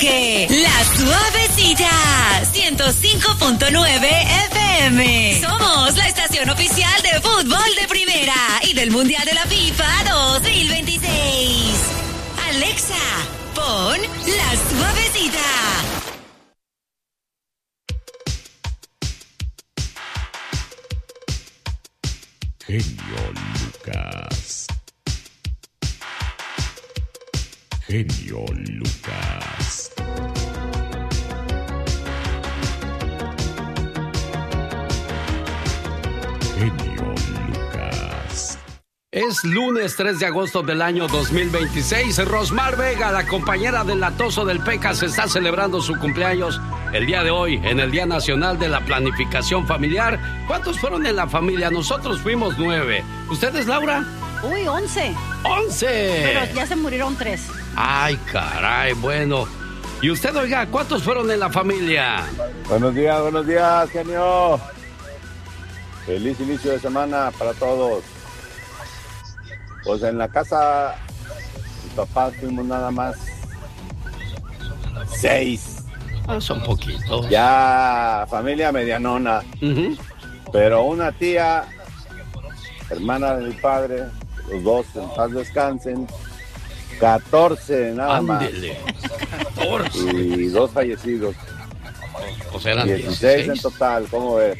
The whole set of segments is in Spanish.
Enfoque, La Suavecita, 105.9 FM. Somos la estación oficial de fútbol de primera y del Mundial de la FIFA 2026. Alexa, pon La Suavecita. Genio Lucas. Genio Lucas. Genio Lucas. Es lunes 3 de agosto del año 2026. Rosmar Vega, la compañera del latoso del Pecas, está celebrando su cumpleaños el día de hoy, en el Día Nacional de la Planificación Familiar. ¿Cuántos fueron en la familia? Nosotros fuimos 9. ¿Ustedes, Laura? Uy, 11. ¡11! Pero ya se murieron 3. Ay, caray, bueno. ¿Y usted, oiga, cuántos fueron en la familia? Buenos días, genio. Feliz inicio de semana para todos. Pues en la casa, mi papá fuimos nada más 6. Son poquitos. Ya familia medianona. Pero una tía, hermana de mi padre, los dos en paz descansen. 14 nada Ándele. más. 14. Y 2 fallecidos. O sea, eran 16 en total, ¿cómo ves?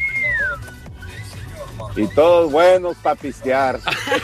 Y todos buenos para pistear.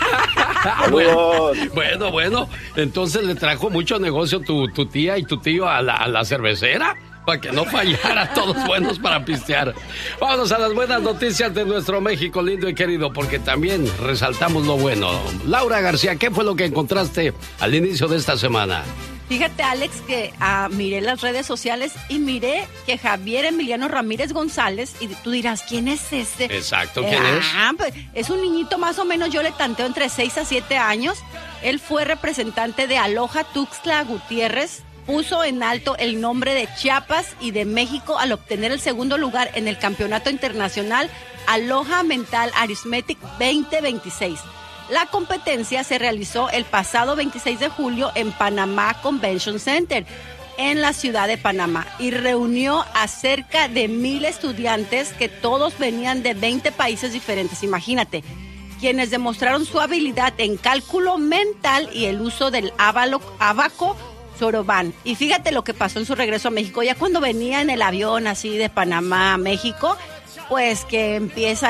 Saludos. Bueno. Entonces le trajo mucho negocio tu tía y tu tío a la cervecera, para que no fallara, todos buenos para pistear. Vámonos a las buenas noticias de nuestro México lindo y querido, porque también resaltamos lo bueno. Laura García, ¿qué fue lo que encontraste al inicio de esta semana? Fíjate, Alex, que miré las redes sociales y miré que Javier Emiliano Ramírez González, y tú dirás, ¿quién es ese? Exacto, ¿quién es? Pues, es un niñito más o menos, yo le tanteo entre 6 a 7 años. Él fue representante de Aloha Tuxtla Gutiérrez. Puso en alto el nombre de Chiapas y de México al obtener el segundo lugar en el Campeonato Internacional Aloha Mental Arithmetic 2026. La competencia se realizó el pasado 26 de julio en Panamá Convention Center, en la ciudad de Panamá, y reunió a cerca de 1,000 estudiantes que todos venían de 20 países diferentes. Imagínate, quienes demostraron su habilidad en cálculo mental y el uso del abaco Soroban. Y fíjate lo que pasó en su regreso a México. Ya cuando venía en el avión así de Panamá a México, pues que empieza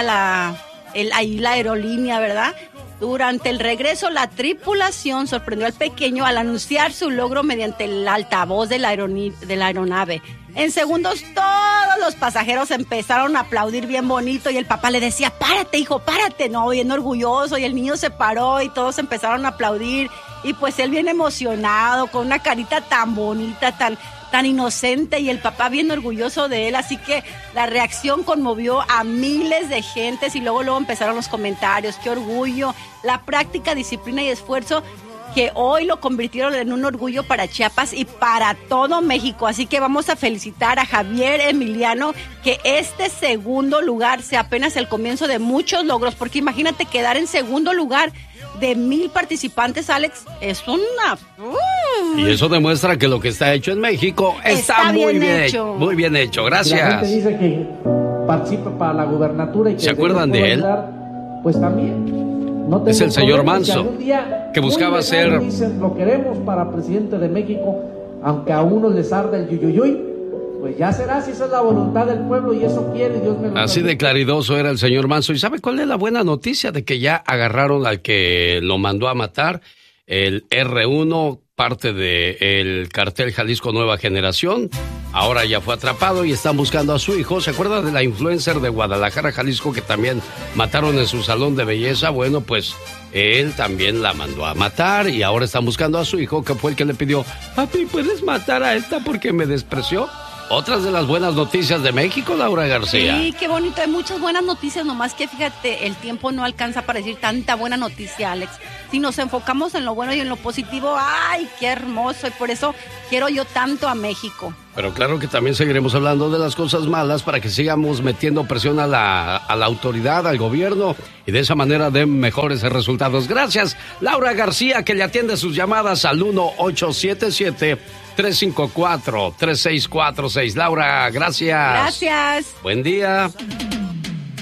ahí la aerolínea, ¿verdad? Durante el regreso, la tripulación sorprendió al pequeño al anunciar su logro mediante el altavoz de la aeronave. En segundos, todos los pasajeros empezaron a aplaudir bien bonito y el papá le decía, párate, hijo, párate, no, bien orgulloso, y el niño se paró y todos empezaron a aplaudir, y pues él bien emocionado, con una carita tan bonita, tan inocente, y el papá bien orgulloso de él. Así que la reacción conmovió a miles de gentes y luego empezaron los comentarios. Qué orgullo, la práctica, disciplina y esfuerzo que hoy lo convirtieron en un orgullo para Chiapas y para todo México. Así que vamos a felicitar a Javier Emiliano, que este segundo lugar sea apenas el comienzo de muchos logros, porque imagínate quedar en segundo lugar de 1,000 participantes, Alex, es una... Y eso demuestra que lo que está hecho en México está muy bien hecho. Muy bien hecho, gracias. La gente dice que participa para la gubernatura y que... ¿Se acuerdan de él? Pues también. No es el señor Manso, que buscaba ser... Dicen, lo queremos para presidente de México, aunque a unos les arda el yuyuyuy. Pues ya será, si esa es la voluntad del pueblo y eso quiere, Dios me lo... Así de claridoso era el señor Manso. ¿Y sabe cuál es la buena noticia? De que ya agarraron al que lo mandó a matar, el R1, parte del cartel Jalisco Nueva Generación. Ahora ya fue atrapado y están buscando a su hijo. ¿Se acuerda de la influencer de Guadalajara, Jalisco, que también mataron en su salón de belleza? Bueno, pues él también la mandó a matar y ahora están buscando a su hijo, que fue el que le pidió, papi, ¿puedes matar a esta porque me despreció? Otras de las buenas noticias de México, Laura García. Sí, qué bonito, hay muchas buenas noticias, nomás que fíjate, el tiempo no alcanza para decir tanta buena noticia, Alex. Si nos enfocamos en lo bueno y en lo positivo, ¡ay, qué hermoso! Y por eso quiero yo tanto a México. Pero claro que también seguiremos hablando de las cosas malas para que sigamos metiendo presión a la autoridad, al gobierno, y de esa manera den mejores resultados. Gracias, Laura García, que le atiende sus llamadas al 1877 354-3646. Laura, gracias. Gracias. Buen día.